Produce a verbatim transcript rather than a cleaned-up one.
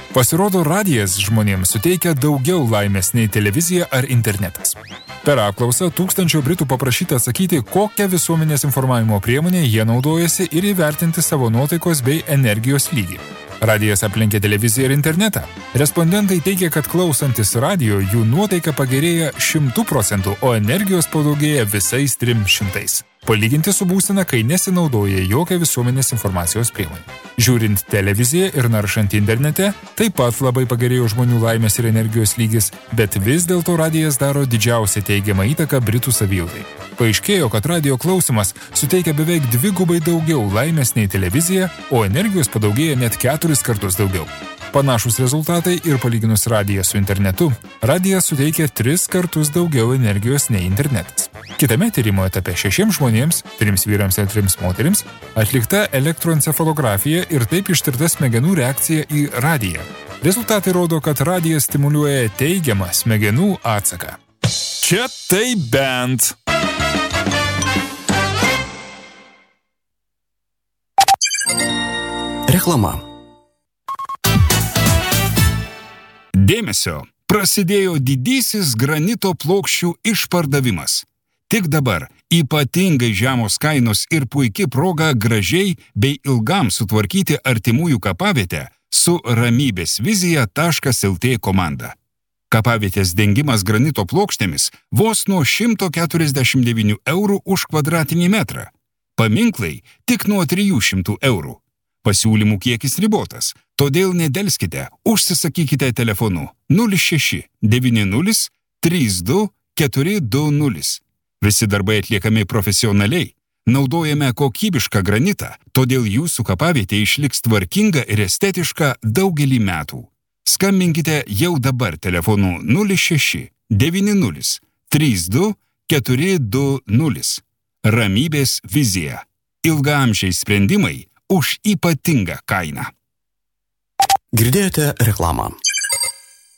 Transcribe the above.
Pasirodo, radijas žmonėms suteikia daugiau laimės nei televizija ar internetas. Per apklausą tūkstančio britų paprašyta atsakyti, kokią visuomenės informavimo priemonę jie naudojasi ir įvertinti savo nuotaikos bei energijos lygį. Radijas aplenkė televiziją ir internetą. Respondentai teigia, kad klausantis radijo, jų nuotaika pagerėja šimtų procentų, o energijos padaugėja visais trim šimtais. Palyginti su būsena, kai nesinaudoja jokia visuomenės informacijos priemonė. Žiūrint televiziją ir naršant internete, taip pat labai pagerėjo žmonių laimės ir energijos lygis, bet vis dėlto radijas daro didžiausią teigiamą įtaką britų savijautai. Paaiškėjo, kad radijo klausimas suteikia beveik dvigubai daugiau laimės nei televizija, o energijos padaugėja net keturis kartus daugiau. Panašus rezultatai ir palyginus radiją su internetu, radijas suteikia tris kartus daugiau energijos nei internetas. Kitame tyrimo etape šešiems žmonėms, trims vyrams ir trims moterims, atlikta elektroencefalografija ir taip ištirta smegenų reakcija į radiją. Rezultatai rodo, kad radijas stimuliuoja teigiamą smegenų atsaką. Čia tai bent. Reklama. Dėmesio! Prasidėjo didysis granito plokščių išpardavimas. Tik dabar ypatingai žemos kainos ir puiki proga gražiai bei ilgam sutvarkyti artimųjų kapavietę su ramybės vizija taškas lt komanda. Kapavietės dengimas granito plokštėmis vos nuo šimto keturiasdešimt devynių eurų už kvadratinį metrą. Paminklai tik nuo trijų šimtų eurų. Pasiūlymų kiekis ribotas, todėl nedelskite, užsisakykite telefonu nulis šeši devyni nulis trys du keturi du nulis. Visi darbai atliekami profesionaliai, naudojame kokybišką granitą, todėl jūsų kapavietė išliks tvarkinga ir estetiška daugelį metų. Skambinkite jau dabar telefonu nulis šeši devyni nulis trys du keturi du nulis. Ramybės vizija. Ilgaamžiai sprendimai už ypatingą kainą. Girdėjote reklamą.